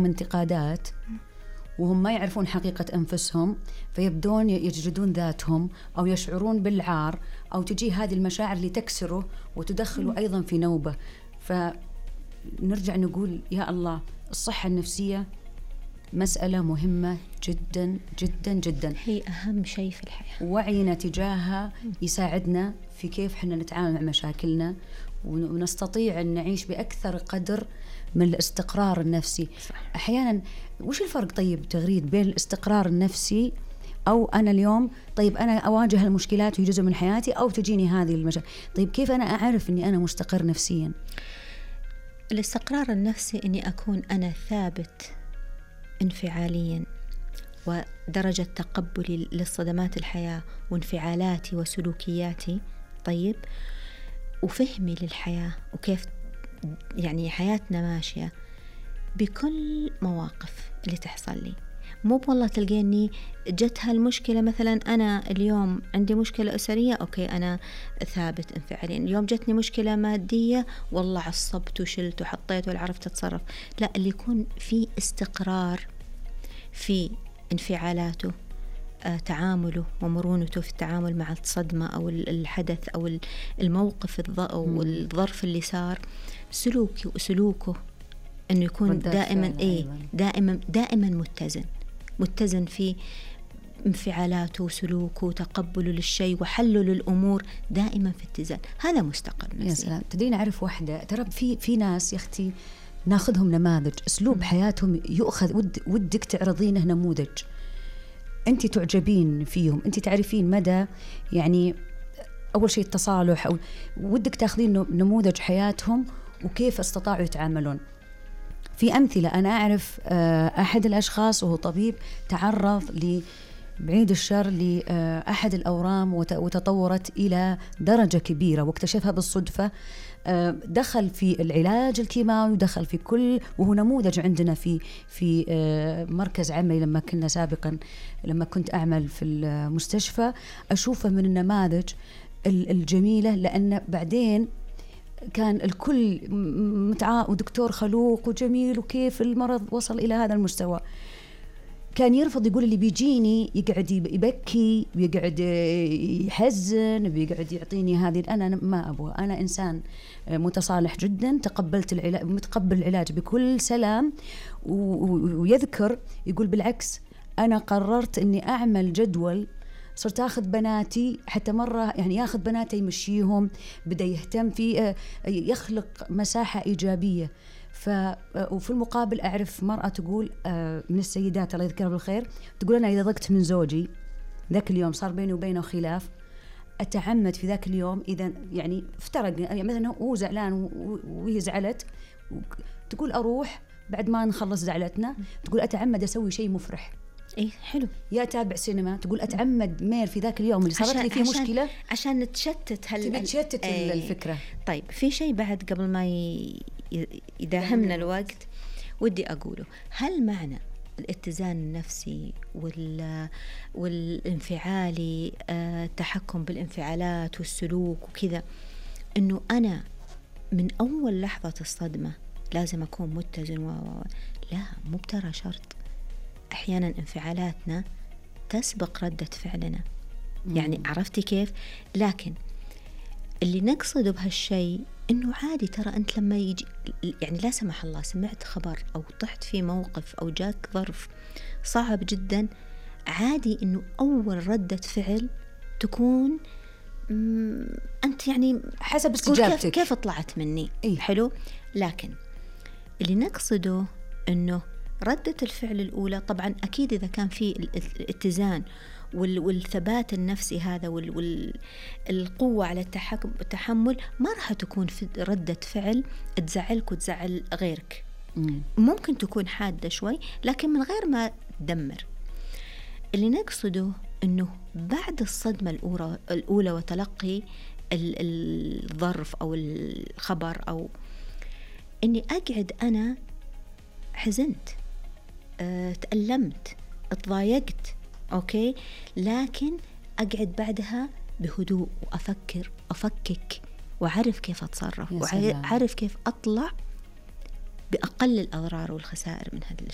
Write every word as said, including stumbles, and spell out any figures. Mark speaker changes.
Speaker 1: انتقادات وهم ما يعرفون حقيقة أنفسهم، فيبدون يجلدون ذاتهم أو يشعرون بالعار، أو تجي هذه المشاعر اللي تكسره وتدخله أيضا في نوبة. فنرجع نقول يا الله، الصحة النفسية مسألة مهمة جدا جدا جدا،
Speaker 2: هي أهم شيء في الحياة.
Speaker 1: وعينا تجاهها يساعدنا في كيف حنا نتعامل مع مشاكلنا، ونستطيع أن نعيش بأكثر قدر من الاستقرار النفسي.
Speaker 2: صح.
Speaker 1: أحيانا وش الفرق طيب تغريد بين الاستقرار النفسي أو أنا اليوم طيب أنا أواجه المشكلات وهي جزء من حياتي، أو تجيني هذه المشاكل، طيب كيف أنا أعرف أني أنا مستقر نفسيا؟
Speaker 2: الاستقرار النفسي أني أكون أنا ثابت انفعاليا، ودرجة تقبلي للصدمات الحياة وانفعالاتي وسلوكياتي طيب، وفهمي للحياة وكيف يعني حياتنا ماشية بكل مواقف اللي تحصل لي. مو والله تلقيني جت هالمشكلة، مثلا أنا اليوم عندي مشكلة أسرية، أوكي أنا ثابت انفعاليا. اليوم جتني مشكلة مادية، والله عصبت وشلت وحطيت ولا عرفت أتصرف. لا، اللي يكون في استقرار في انفعالاته، آه، تعامله ومرونته في التعامل مع الصدمة أو الحدث أو الموقف أو الظرف اللي صار، سلوكي وسلوكه إنه يكون دائما إيه دائما دائما متزن متزن في انفعالاته وسلوكه وتقبله للشيء وحله للأمور، دائما في اتزان. هذا مستقر نفسي.
Speaker 1: يا سلام. تدرين أعرف واحدة، ترى في في ناس يا أختي ناخذهم نماذج، أسلوب م. حياتهم يؤخذ، ود ودك تعرضينه نموذج، أنت تعجبين فيهم، أنت تعرفين مدى يعني أول شيء التصالح، أو ودك تاخذين نموذج حياتهم وكيف استطاعوا يتعاملون. في أمثلة، أنا أعرف أحد الأشخاص وهو طبيب تعرض ل بعيد الشر لأحد الأورام وتطورت إلى درجة كبيرة واكتشفها بالصدفة. دخل في العلاج الكيماوي ودخل في كل، وهو نموذج عندنا في في مركز عملي لما كنا سابقا، لما كنت أعمل في المستشفى أشوفه من النماذج الجميلة، لأن بعدين كان الكل متعاء ودكتور خلوق وجميل، وكيف المرض وصل إلى هذا المستوى. كان يرفض، يقول اللي بيجيني يقعد يبكي ويقعد يحزن ويقعد يعطيني هذه، أنا ما أبغى، أنا إنسان متصالح جدا، تقبلت العلاج، متقبل العلاج بكل سلام. ويذكر يقول بالعكس، أنا قررت أني أعمل جدول، صرت أخذ بناتي، حتى مرة يعني ياخذ بناتي يمشيهم، بدأ يهتم في يخلق مساحة إيجابية. ف وفي المقابل أعرف مرأة تقول من السيدات الله يذكرها بالخير، تقول أنا إذا ضقت من زوجي ذاك اليوم صار بيني وبينه خلاف، أتعمد في ذاك اليوم إذا يعني افترق، يعني مثلا هو زعلان وهي زعلت، تقول أروح بعد ما نخلص زعلتنا، تقول أتعمد أسوي شيء مفرح.
Speaker 2: إيه حلو.
Speaker 1: يا تابع سينما، تقول أتعمد مير في ذاك اليوم اللي صارت لي فيه
Speaker 2: عشان
Speaker 1: مشكلة،
Speaker 2: عشان نتشتت هال
Speaker 1: تشتت
Speaker 2: ايه
Speaker 1: الفكرة.
Speaker 2: طيب في شيء بعد قبل ما ي... يداهمنا الوقت ودي أقوله، هل معنى الاتزان النفسي وال... والانفعالي، التحكم بالانفعالات والسلوك وكذا، إنه أنا من أول لحظة الصدمة لازم أكون متزن و... لا، مو بترى شرط. أحيانا انفعالاتنا تسبق ردة فعلنا. مم. يعني عرفتي كيف؟ لكن اللي نقصده بهالشيء إنه عادي، ترى أنت لما يجي يعني لا سمح الله سمعت خبر أو طحت في موقف أو جاك ظرف صعب جدا، عادي إنه أول ردة فعل تكون أنت يعني
Speaker 1: حسب استجابتك،
Speaker 2: كيف, كيف طلعت مني.
Speaker 1: إيه؟
Speaker 2: حلو. لكن اللي نقصده إنه ردة الفعل الأولى، طبعا أكيد إذا كان في الاتزان والثبات النفسي هذا والقوة على التحمل، ما راح تكون في ردة فعل تزعلك وتزعل غيرك. مم. ممكن تكون حادة شوي لكن من غير ما تدمر. اللي نقصده إنه بعد الصدمة الأولى, الأولى وتلقي الظرف أو الخبر، أو إني أقعد أنا حزنت، أه، تألمت، اتضايقت، أوكي، لكن أقعد بعدها بهدوء وأفكر أفكك وأعرف كيف أتصرف وأعرف كيف أطلع بأقل الأضرار والخسائر من هذا